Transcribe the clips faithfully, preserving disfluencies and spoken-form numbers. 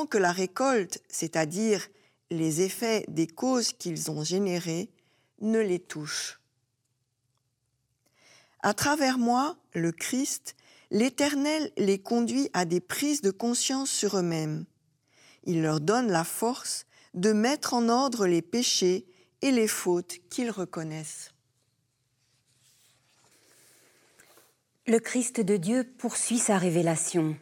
sans que la récolte, c'est-à-dire les effets des causes qu'ils ont générées, ne les touche. À travers moi, le Christ, l'Éternel les conduit à des prises de conscience sur eux-mêmes. Il leur donne la force de mettre en ordre les péchés et les fautes qu'ils reconnaissent. Le Christ de Dieu poursuit sa révélation.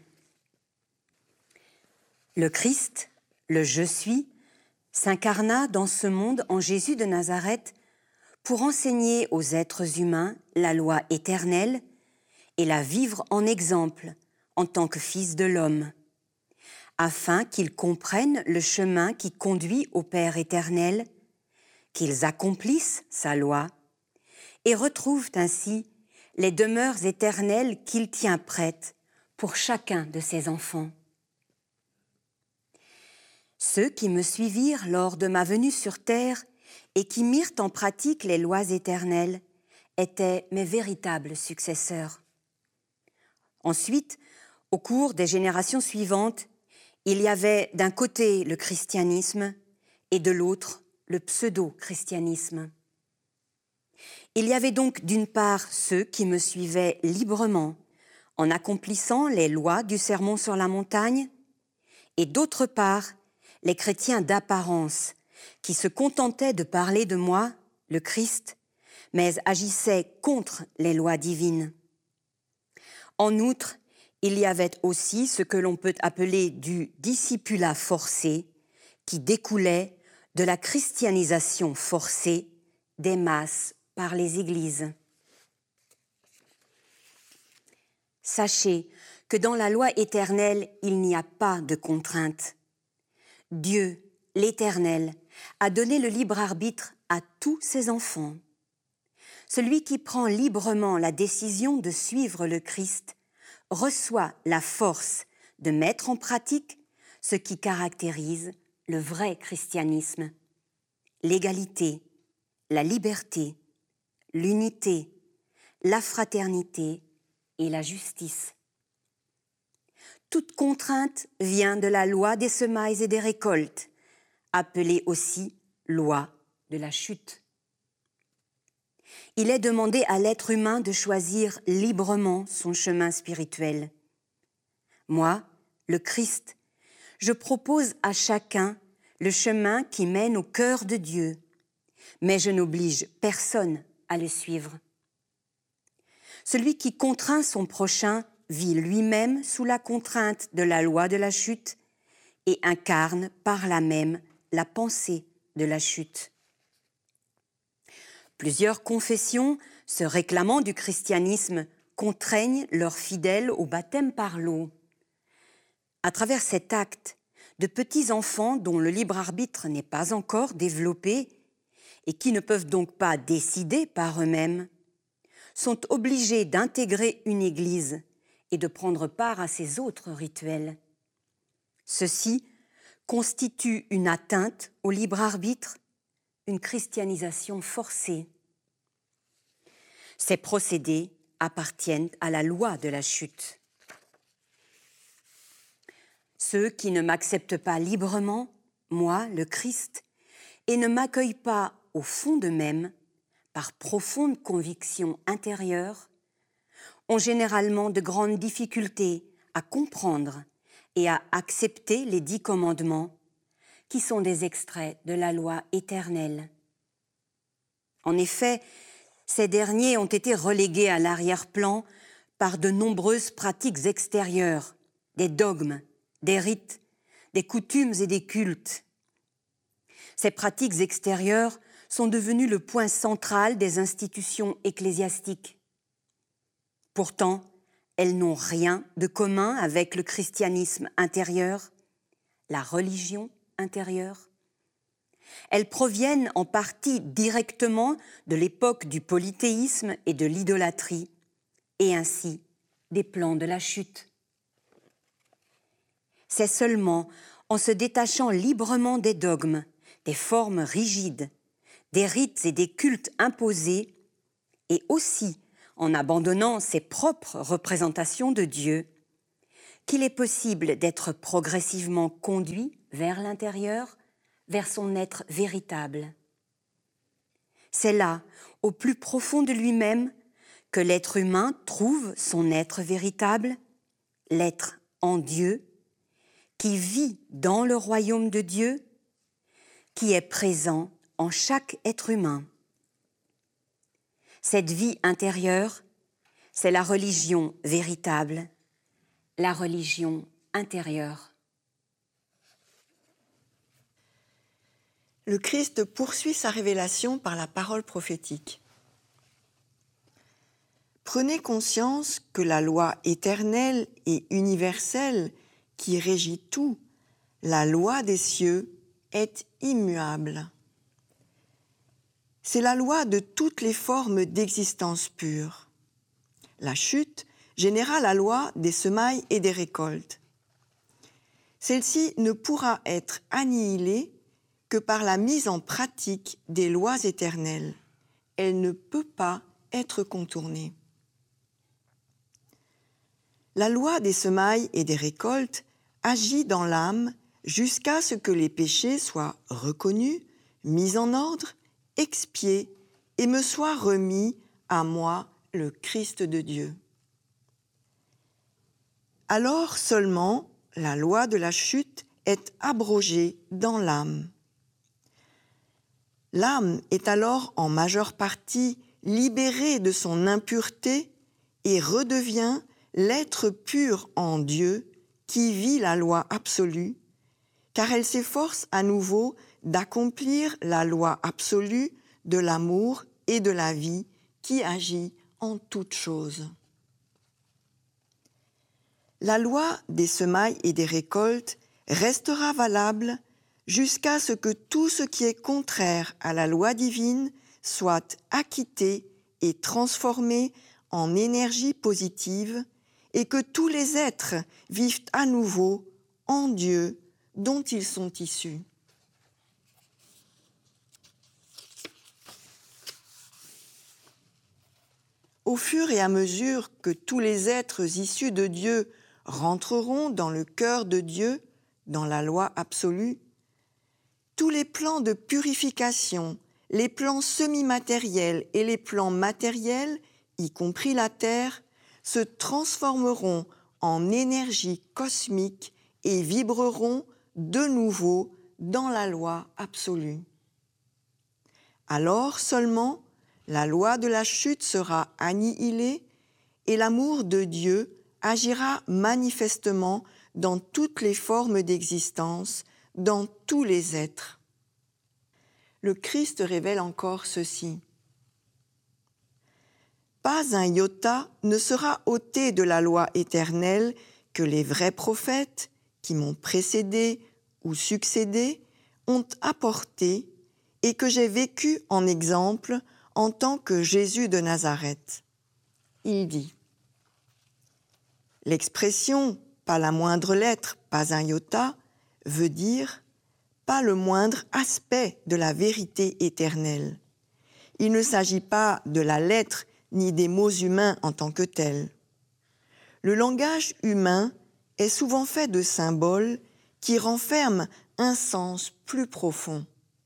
Le Christ, le Je suis, s'incarna dans ce monde en Jésus de Nazareth pour enseigner aux êtres humains la loi éternelle et la vivre en exemple en tant que fils de l'homme, afin qu'ils comprennent le chemin qui conduit au Père éternel, qu'ils accomplissent sa loi et retrouvent ainsi les demeures éternelles qu'il tient prêtes pour chacun de ses enfants. Ceux qui me suivirent lors de ma venue sur terre et qui mirent en pratique les lois éternelles étaient mes véritables successeurs. Ensuite, au cours des générations suivantes, il y avait d'un côté le christianisme et de l'autre le pseudo-christianisme. Il y avait donc d'une part ceux qui me suivaient librement en accomplissant les lois du Sermon sur la montagne et d'autre part les chrétiens d'apparence qui se contentaient de parler de moi, le Christ, mais agissaient contre les lois divines. En outre, il y avait aussi ce que l'on peut appeler du discipulat forcé qui découlait de la christianisation forcée des masses par les églises. Sachez que dans la loi éternelle, il n'y a pas de contrainte. Dieu, l'Éternel, a donné le libre arbitre à tous ses enfants. Celui qui prend librement la décision de suivre le Christ reçoit la force de mettre en pratique ce qui caractérise le vrai christianisme: l'égalité, la liberté, l'unité, la fraternité et la justice. Toute contrainte vient de la loi des semailles et des récoltes, appelée aussi loi de la chute. Il est demandé à l'être humain de choisir librement son chemin spirituel. Moi, le Christ, je propose à chacun le chemin qui mène au cœur de Dieu, mais je n'oblige personne à le suivre. Celui qui contraint son prochain vit lui-même sous la contrainte de la loi de la chute et incarne par là même la pensée de la chute. Plusieurs confessions, se réclamant du christianisme, contraignent leurs fidèles au baptême par l'eau. À travers cet acte, de petits enfants dont le libre arbitre n'est pas encore développé et qui ne peuvent donc pas décider par eux-mêmes, sont obligés d'intégrer une église et de prendre part à ses autres rituels. Ceci constitue une atteinte au libre arbitre, une christianisation forcée. Ces procédés appartiennent à la loi de la chute. Ceux qui ne m'acceptent pas librement, moi, le Christ, et ne m'accueillent pas au fond d'eux-mêmes, par profonde conviction intérieure, ont généralement de grandes difficultés à comprendre et à accepter les dix commandements, qui sont des extraits de la loi éternelle. En effet, ces derniers ont été relégués à l'arrière-plan par de nombreuses pratiques extérieures, des dogmes, des rites, des coutumes et des cultes. Ces pratiques extérieures sont devenues le point central des institutions ecclésiastiques. Pourtant, elles n'ont rien de commun avec le christianisme intérieur, la religion intérieure. Elles proviennent en partie directement de l'époque du polythéisme et de l'idolâtrie, et ainsi des plans de la chute. C'est seulement en se détachant librement des dogmes, des formes rigides, des rites et des cultes imposés, et aussi en abandonnant ses propres représentations de Dieu, qu'il est possible d'être progressivement conduit vers l'intérieur, vers son être véritable. C'est là, au plus profond de lui-même, que l'être humain trouve son être véritable, l'être en Dieu, qui vit dans le royaume de Dieu, qui est présent en chaque être humain. Cette vie intérieure, c'est la religion véritable, la religion intérieure. Le Christ poursuit sa révélation par la parole prophétique. Prenez conscience que la loi éternelle et universelle qui régit tout, la loi des cieux, est immuable. C'est la loi de toutes les formes d'existence pure. La chute généra la loi des semailles et des récoltes. Celle-ci ne pourra être annihilée que par la mise en pratique des lois éternelles. Elle ne peut pas être contournée. La loi des semailles et des récoltes agit dans l'âme jusqu'à ce que les péchés soient reconnus, mis en ordre, expiés et me soient remis à moi, le Christ de Dieu. Alors seulement la loi de la chute est abrogée dans l'âme. L'âme est alors en majeure partie libérée de son impureté et redevient l'être pur en Dieu qui vit la loi absolue, car elle s'efforce à nouveau d'accomplir la loi absolue de l'amour et de la vie qui agit en toutes choses. La loi des semailles et des récoltes restera valable jusqu'à ce que tout ce qui est contraire à la loi divine soit acquitté et transformé en énergie positive et que tous les êtres vivent à nouveau en Dieu dont ils sont issus. Au fur et à mesure que tous les êtres issus de Dieu rentreront dans le cœur de Dieu, dans la loi absolue, tous les plans de purification, les plans semi-matériels et les plans matériels, y compris la terre, se transformeront en énergie cosmique et vibreront de nouveau dans la loi absolue. Alors seulement, la loi de la chute sera annihilée et l'amour de Dieu agira manifestement dans toutes les formes d'existence, dans tous les êtres. Le Christ révèle encore ceci. Pas un iota ne sera ôté de la loi éternelle que les vrais prophètes, qui m'ont précédé ou succédé, ont apporté et que j'ai vécu en exemple en tant que Jésus de Nazareth. Il dit, l'expression « pas la moindre lettre, pas un iota » veut dire « pas le moindre aspect de la vérité éternelle ». Il ne s'agit pas de la lettre ni des mots humains en tant que tels. Le langage humain est souvent fait de symboles qui renferment un sens plus profond.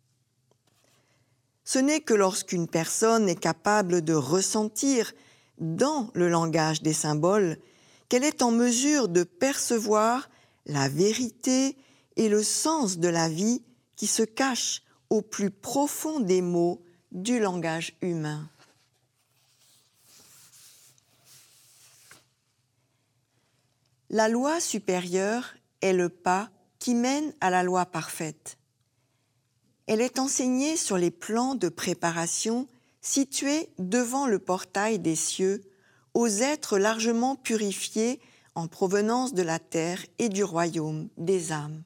Ce n'est que lorsqu'une personne est capable de ressentir dans le langage des symboles qu'elle est en mesure de percevoir la vérité et le sens de la vie qui se cache au plus profond des mots du langage humain. La loi supérieure est le pas qui mène à la loi parfaite. Elle est enseignée sur les plans de préparation situés devant le portail des cieux aux êtres largement purifiés en provenance de la terre et du royaume des âmes.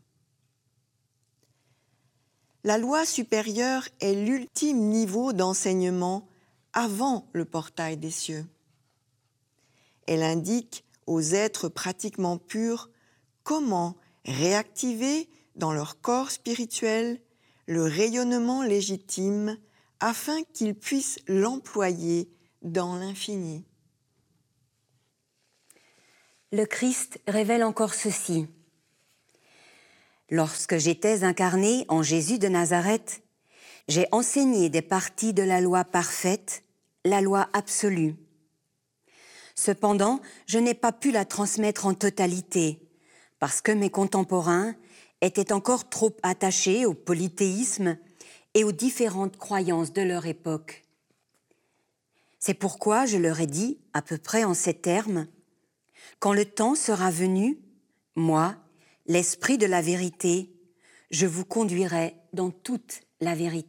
La loi supérieure est l'ultime niveau d'enseignement avant le portail des cieux. Elle indique aux êtres pratiquement purs comment réactiver dans leur corps spirituel le rayonnement légitime afin qu'ils puissent l'employer dans l'infini. Le Christ révèle encore ceci. Lorsque j'étais incarné en Jésus de Nazareth, j'ai enseigné des parties de la loi parfaite, la loi absolue. Cependant, je n'ai pas pu la transmettre en totalité, parce que mes contemporains étaient encore trop attachés au polythéisme et aux différentes croyances de leur époque. C'est pourquoi je leur ai dit, à peu près en ces termes, « Quand le temps sera venu, moi, l'Esprit de la vérité, je vous conduirai dans toute la vérité. »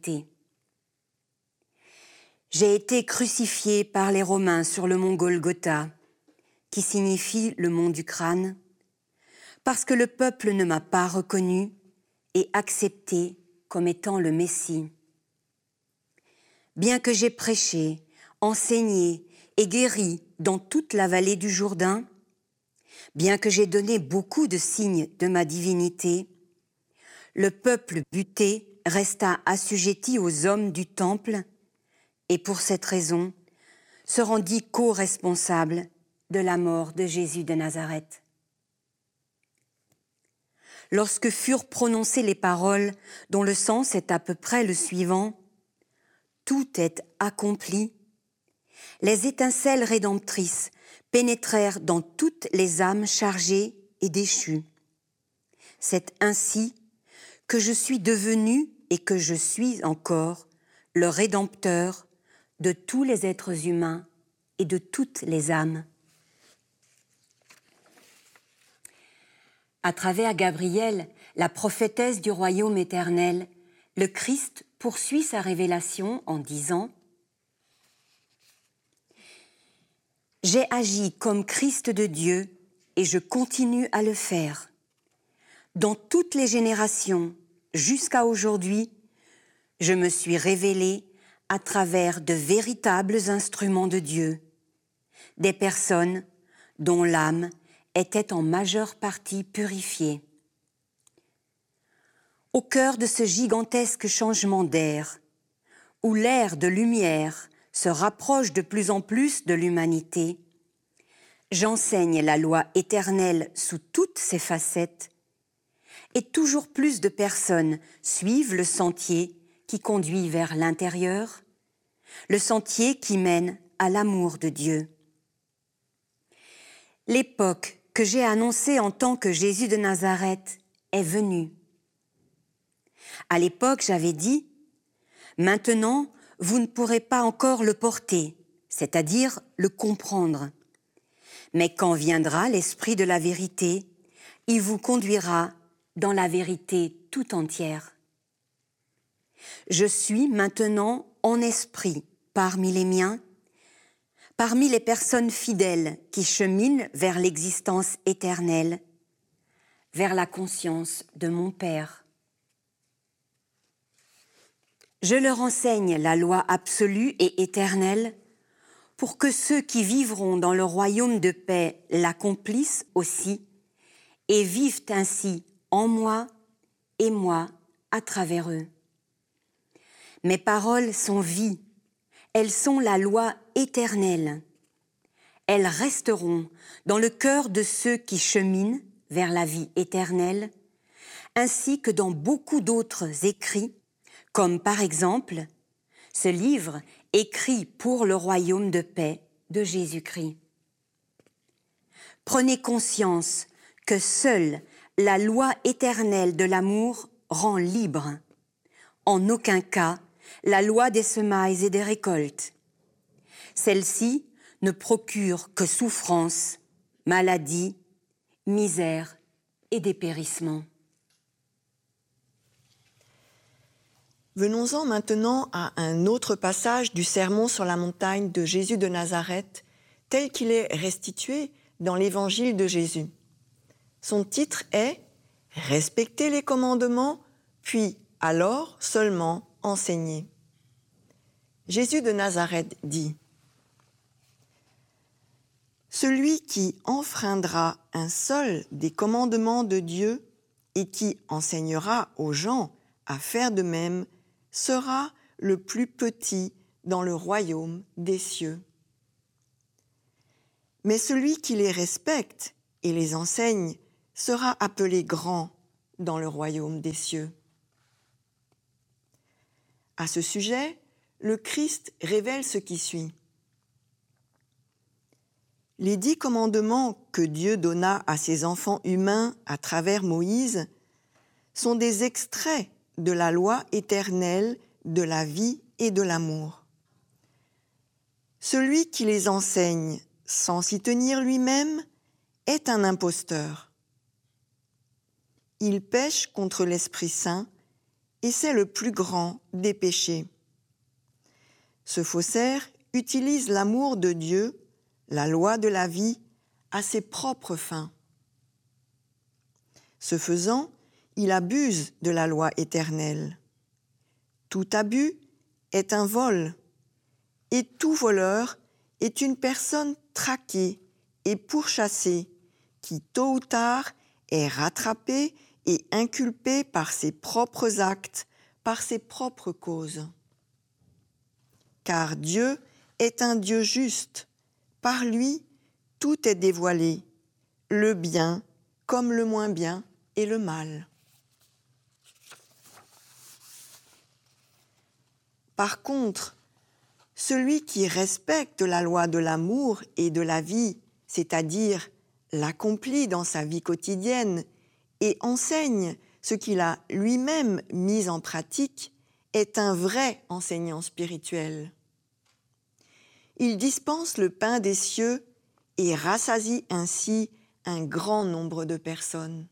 J'ai été crucifié par les Romains sur le mont Golgotha, qui signifie le mont du crâne, parce que le peuple ne m'a pas reconnu et accepté comme étant le Messie. Bien que j'ai prêché, enseigné et guéri dans toute la vallée du Jourdain, bien que j'ai donné beaucoup de signes de ma divinité, le peuple buté resta assujetti aux hommes du temple et pour cette raison se rendit co-responsable de la mort de Jésus de Nazareth. Lorsque furent prononcées les paroles dont le sens est à peu près le suivant, « Tout est accompli », les étincelles rédemptrices pénétrèrent dans toutes les âmes chargées et déchues. C'est ainsi que je suis devenu et que je suis encore le Rédempteur de tous les êtres humains et de toutes les âmes. À travers Gabriel, la prophétesse du royaume éternel, le Christ poursuit sa révélation en disant « J'ai agi comme Christ de Dieu et je continue à le faire. Dans toutes les générations, jusqu'à aujourd'hui, je me suis révélé à travers de véritables instruments de Dieu, des personnes dont l'âme était en majeure partie purifiée. Au cœur de ce gigantesque changement d'air, où l'air de lumière se rapproche de plus en plus de l'humanité, j'enseigne la loi éternelle sous toutes ses facettes, et toujours plus de personnes suivent le sentier qui conduit vers l'intérieur, le sentier qui mène à l'amour de Dieu. L'époque que j'ai annoncée en tant que Jésus de Nazareth est venue. À l'époque, j'avais dit « Maintenant, vous ne pourrez pas encore le porter, c'est-à-dire le comprendre. Mais quand viendra l'Esprit de la vérité, il vous conduira dans la vérité tout entière. Je suis maintenant en esprit parmi les miens, parmi les personnes fidèles qui cheminent vers l'existence éternelle, vers la conscience de mon Père. Je leur enseigne la loi absolue et éternelle pour que ceux qui vivront dans le royaume de paix l'accomplissent aussi et vivent ainsi en moi et moi à travers eux. Mes paroles sont vie, elles sont la loi éternelle. Elles resteront dans le cœur de ceux qui cheminent vers la vie éternelle, ainsi que dans beaucoup d'autres écrits, comme par exemple ce livre écrit pour le royaume de paix de Jésus-Christ. Prenez conscience que seule la loi éternelle de l'amour rend libre. En aucun cas, la loi des semailles et des récoltes. Celle-ci ne procure que souffrance, maladie, misère et dépérissement. Venons-en maintenant à un autre passage du Sermon sur la montagne de Jésus de Nazareth, tel qu'il est restitué dans l'Évangile de Jésus. Son titre est « Respecter les commandements, puis alors seulement enseigner ». Jésus de Nazareth dit « Celui qui enfreindra un seul des commandements de Dieu et qui enseignera aux gens à faire de même sera le plus petit dans le royaume des cieux. Mais celui qui les respecte et les enseigne sera appelé grand dans le royaume des cieux. À ce sujet, le Christ révèle ce qui suit. Les dix commandements que Dieu donna à ses enfants humains à travers Moïse sont des extraits de la loi éternelle de la vie et de l'amour. Celui qui les enseigne sans s'y tenir lui-même est un imposteur. Il pêche contre l'Esprit Saint et c'est le plus grand des péchés. Ce faussaire utilise l'amour de Dieu, la loi de la vie, à ses propres fins. Ce faisant, il abuse de la loi éternelle. Tout abus est un vol, et tout voleur est une personne traquée et pourchassée qui, tôt ou tard, est rattrapée et inculpée par ses propres actes, par ses propres causes. Car Dieu est un Dieu juste. Par lui, tout est dévoilé, le bien comme le moins bien et le mal. Par contre, celui qui respecte la loi de l'amour et de la vie, c'est-à-dire l'accomplit dans sa vie quotidienne et enseigne ce qu'il a lui-même mis en pratique, est un vrai enseignant spirituel. Il dispense le pain des cieux et rassasie ainsi un grand nombre de personnes.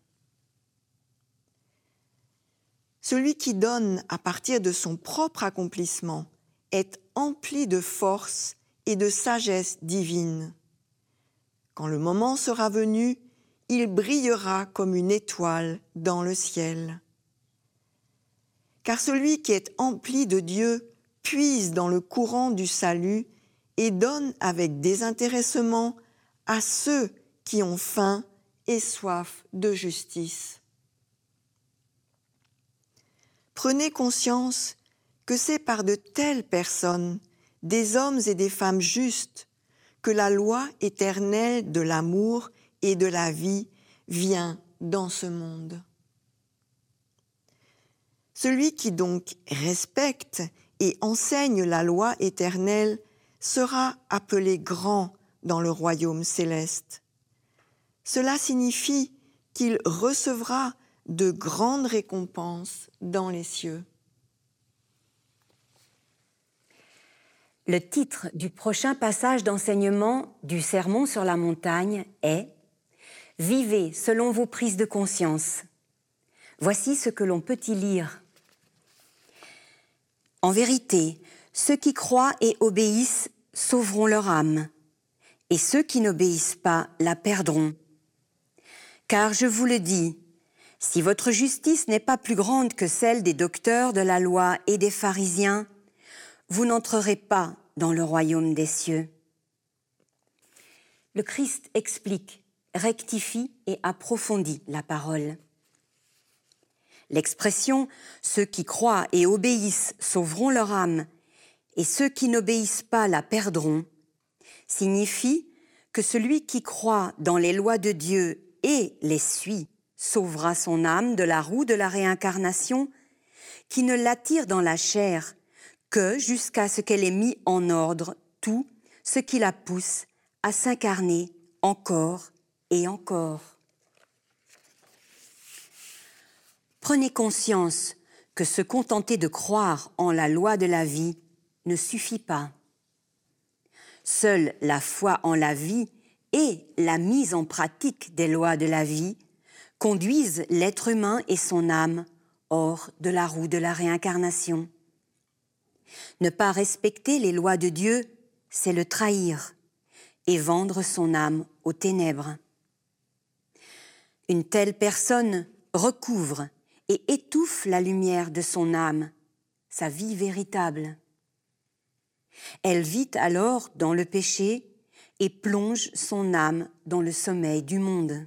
Celui qui donne à partir de son propre accomplissement est empli de force et de sagesse divine. Quand le moment sera venu, il brillera comme une étoile dans le ciel. Car celui qui est empli de Dieu puise dans le courant du salut et donne avec désintéressement à ceux qui ont faim et soif de justice. Prenez conscience que c'est par de telles personnes, des hommes et des femmes justes, que la loi éternelle de l'amour et de la vie vient dans ce monde. Celui qui donc respecte et enseigne la loi éternelle sera appelé grand dans le royaume céleste. Cela signifie qu'il recevra de grandes récompenses dans les cieux. Le titre du prochain passage d'enseignement du Sermon sur la montagne est « Vivez selon vos prises de conscience ». Voici ce que l'on peut y lire. « En vérité, ceux qui croient et obéissent sauveront leur âme, et ceux qui n'obéissent pas la perdront. Car je vous le dis, si votre justice n'est pas plus grande que celle des docteurs de la loi et des pharisiens, vous n'entrerez pas dans le royaume des cieux. » Le Christ explique, rectifie et approfondit la parole. L'expression « ceux qui croient et obéissent sauveront leur âme, et ceux qui n'obéissent pas la perdront » signifie que celui qui croit dans les lois de Dieu et les suit sauvera son âme de la roue de la réincarnation qui ne l'attire dans la chair que jusqu'à ce qu'elle ait mis en ordre tout ce qui la pousse à s'incarner encore et encore. Prenez conscience que se contenter de croire en la loi de la vie ne suffit pas. Seule la foi en la vie et la mise en pratique des lois de la vie conduisent l'être humain et son âme hors de la roue de la réincarnation. Ne pas respecter les lois de Dieu, c'est le trahir et vendre son âme aux ténèbres. Une telle personne recouvre et étouffe la lumière de son âme, sa vie véritable. Elle vit alors dans le péché et plonge son âme dans le sommeil du monde.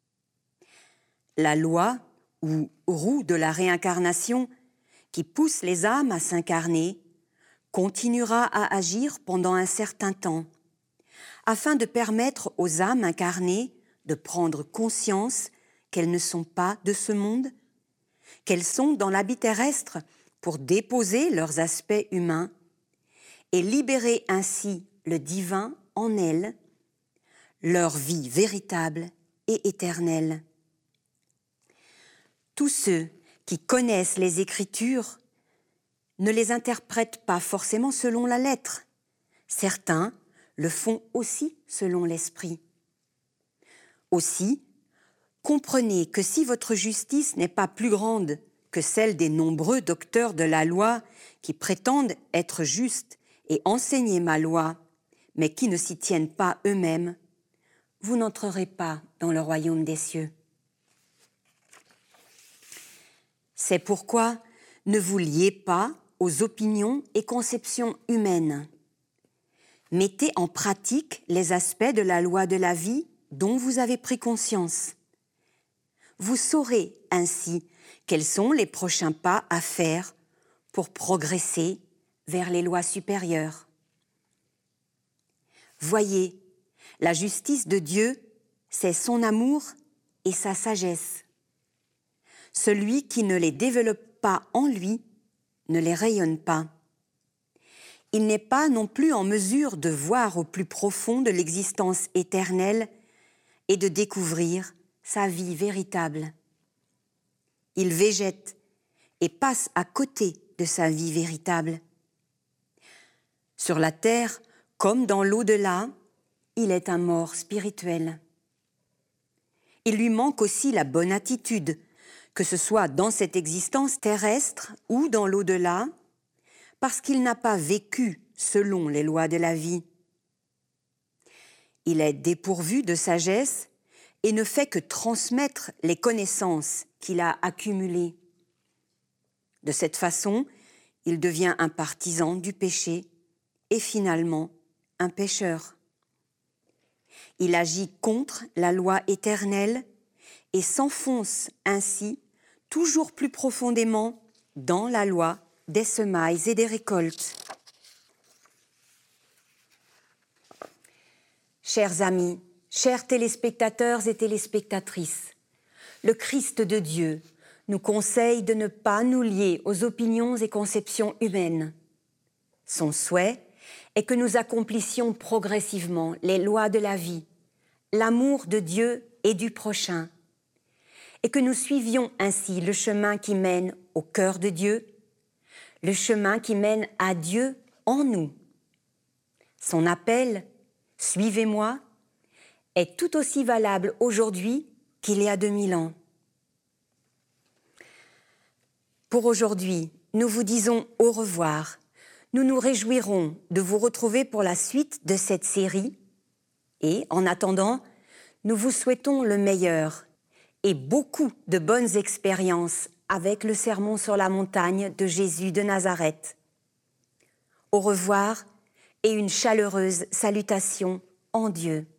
La loi, ou roue de la réincarnation, qui pousse les âmes à s'incarner, continuera à agir pendant un certain temps, afin de permettre aux âmes incarnées de prendre conscience qu'elles ne sont pas de ce monde, qu'elles sont dans l'habit terrestre pour déposer leurs aspects humains et libérer ainsi le divin en elles, leur vie véritable et éternelle. Tous ceux qui connaissent les Écritures ne les interprètent pas forcément selon la lettre. Certains le font aussi selon l'esprit. Aussi, comprenez que si votre justice n'est pas plus grande que celle des nombreux docteurs de la loi qui prétendent être justes et enseigner ma loi, mais qui ne s'y tiennent pas eux-mêmes, vous n'entrerez pas dans le royaume des cieux. C'est pourquoi ne vous liez pas aux opinions et conceptions humaines. Mettez en pratique les aspects de la loi de la vie dont vous avez pris conscience. Vous saurez ainsi quels sont les prochains pas à faire pour progresser vers les lois supérieures. Voyez, la justice de Dieu, c'est son amour et sa sagesse. Celui qui ne les développe pas en lui ne les rayonne pas. Il n'est pas non plus en mesure de voir au plus profond de l'existence éternelle et de découvrir sa vie véritable. Il végète et passe à côté de sa vie véritable. Sur la terre, comme dans l'au-delà, il est un mort spirituel. Il lui manque aussi la bonne attitude, que ce soit dans cette existence terrestre ou dans l'au-delà, parce qu'il n'a pas vécu selon les lois de la vie. Il est dépourvu de sagesse et ne fait que transmettre les connaissances qu'il a accumulées. De cette façon, il devient un partisan du péché et finalement un pécheur. Il agit contre la loi éternelle et s'enfonce ainsi toujours plus profondément dans la loi des semailles et des récoltes. Chers amis, chers téléspectateurs et téléspectatrices, le Christ de Dieu nous conseille de ne pas nous lier aux opinions et conceptions humaines. Son souhait est que nous accomplissions progressivement les lois de la vie, l'amour de Dieu et du prochain, et que nous suivions ainsi le chemin qui mène au cœur de Dieu, le chemin qui mène à Dieu en nous. Son appel « Suivez-moi » est tout aussi valable aujourd'hui qu'il y a deux mille ans. Pour aujourd'hui, nous vous disons au revoir. Nous nous réjouirons de vous retrouver pour la suite de cette série et, en attendant, nous vous souhaitons le meilleur et beaucoup de bonnes expériences avec le sermon sur la montagne de Jésus de Nazareth. Au revoir et une chaleureuse salutation en Dieu.